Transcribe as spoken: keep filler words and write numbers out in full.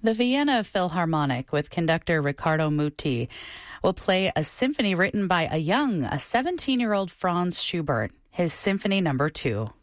The Vienna Philharmonic with conductor Riccardo Muti will play a symphony written by a young, a seventeen-year-old Franz Schubert, his Symphony Number Two.